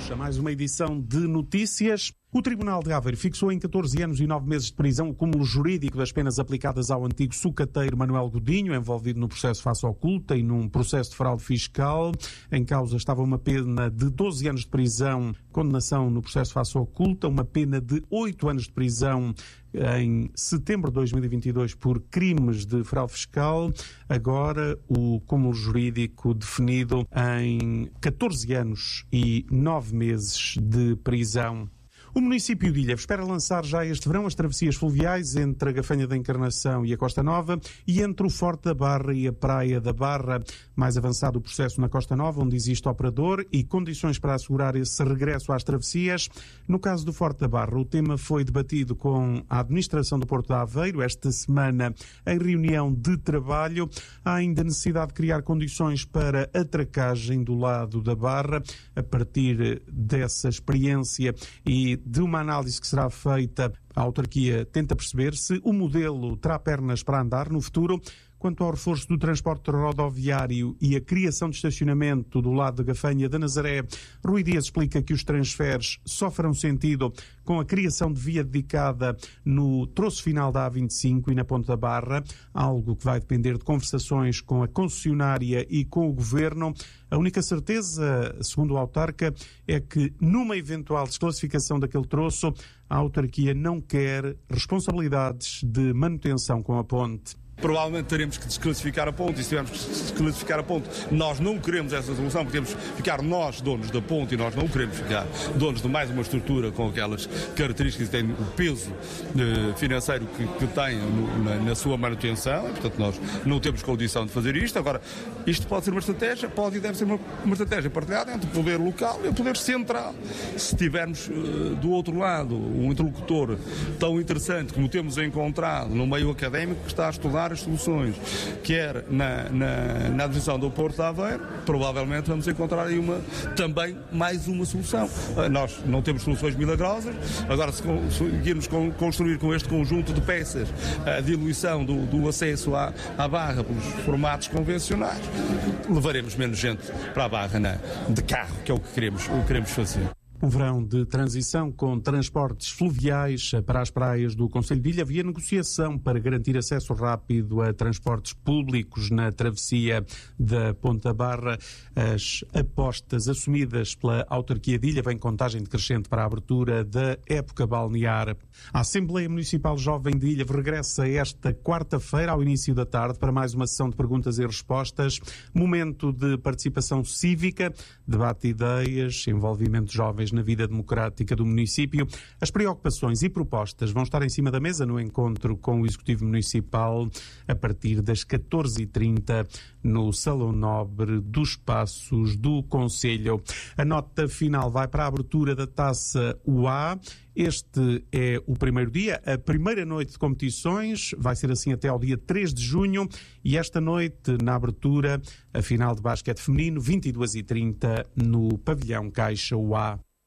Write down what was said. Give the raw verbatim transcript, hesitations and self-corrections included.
Bem-vindos a mais uma edição de notícias. O Tribunal de Aveiro fixou em catorze anos e nove meses de prisão o cúmulo jurídico das penas aplicadas ao antigo sucateiro Manuel Godinho, envolvido no processo face oculta e num processo de fraude fiscal. Em causa estava uma pena de doze anos de prisão, condenação no processo face oculta, uma pena de oito anos de prisão em setembro de dois mil e vinte e dois por crimes de fraude fiscal. Agora o cúmulo jurídico definido em catorze anos e nove meses de prisão. O município de Ilha espera lançar já este verão as travessias fluviais entre a Gafanha da Encarnação e a Costa Nova e entre o Forte da Barra e a Praia da Barra. Mais avançado o processo na Costa Nova, onde existe operador e condições para assegurar esse regresso às travessias. No caso do Forte da Barra, o tema foi debatido com a administração do Porto de Aveiro esta semana em reunião de trabalho. Há ainda necessidade de criar condições para atracagem do lado da Barra. A partir dessa experiência e de uma análise que será feita, a autarquia tenta perceber se o modelo terá pernas para andar no futuro. Quanto ao reforço do transporte rodoviário e a criação de estacionamento do lado da Gafanha da Nazaré, Rui Dias explica que os transferes só farão sentido com a criação de via dedicada no troço final da A vinte e cinco e na Ponte da Barra, algo que vai depender de conversações com a concessionária e com o Governo. A única certeza, segundo o autarca, é que numa eventual desclassificação daquele troço, a autarquia não quer responsabilidades de manutenção com a ponte. Provavelmente teremos que desclassificar a ponte, e se tivermos que desclassificar a ponte, nós não queremos essa solução, porque temos que ficar nós donos da ponte e nós não queremos ficar donos de mais uma estrutura com aquelas características que têm o peso eh, financeiro que, que tem no, na, na sua manutenção, e, portanto nós não temos condição de fazer isto. Agora, isto pode ser uma estratégia, pode e deve ser uma, uma estratégia partilhada entre o poder local e o poder central. Se tivermos eh, do outro lado um interlocutor tão interessante como temos encontrado no meio académico que está a estudar as soluções, quer na, na, na administração do Porto de Aveiro, provavelmente vamos encontrar aí uma, também mais uma solução. Nós não temos soluções milagrosas, agora se conseguirmos construir com este conjunto de peças a diluição do, do acesso à, à Barra pelos formatos convencionais, levaremos menos gente para a Barra na, de carro, que é o que queremos, o que queremos fazer. Um verão de transição com transportes fluviais para as praias do Concelho de Ilha. Havia negociação para garantir acesso rápido a transportes públicos na travessia da Ponte da Barra. As apostas assumidas pela autarquia de Ilha vêm contagem decrescente para a abertura da época balnear. A Assembleia Municipal Jovem de Ilha regressa esta quarta-feira ao início da tarde para mais uma sessão de perguntas e respostas. Momento de participação cívica, debate de ideias, envolvimento de jovens na vida democrática do município. As preocupações e propostas vão estar em cima da mesa no encontro com o Executivo Municipal a partir das catorze e trinta no Salão Nobre dos Passos do Concelho. A nota final vai para a abertura da Taça U A. Este é o primeiro dia, a primeira noite de competições, vai ser assim até ao dia três de junho, e esta noite, na abertura, a final de basquete feminino, vinte e duas e trinta, no Pavilhão Caixa U A.